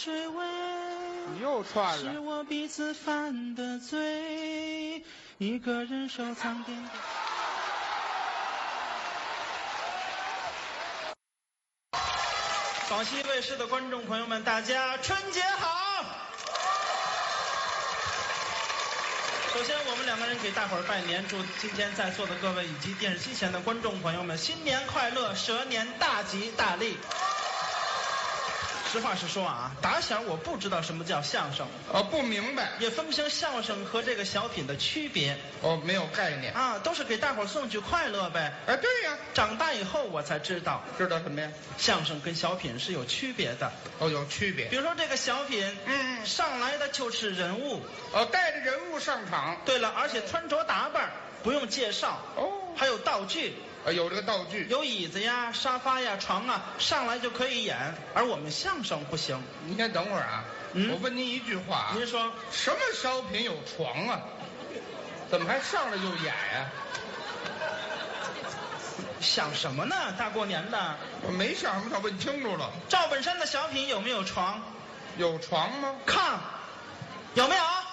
水味， 你又串了。 是我彼此犯的罪，一个人收藏点点。广西卫视的观众朋友们，大家春节好！首先，我们两个人给大伙儿拜年，祝今天在座的各位以及电视机前的观众朋友们新年快乐，蛇年大吉大利。实话实说啊，打小我不知道什么叫相声， 不明白， 也分不清相声和这个小品的区别。 没有概念啊，都是给大伙儿送去快乐呗。 哎，对呀， 长大以后我才知道， 知道什么呀？ 相声跟小品是有区别的。 有区别。 比如说这个小品，上来的就是人物， 带着人物上场。 对了，而且穿着打扮不用介绍，还有道具。 有这个道具， 有椅子呀、沙发呀、床啊，上来就可以演。而我们相声不行。 您先等会儿啊，我问您一句话啊， 您说什么小品有床啊？怎么还上来就演呀？ 想什么呢？大过年的， 我没想什么，他问清楚了。 赵本山的小品有没有床？ 有床吗？ 炕有没有？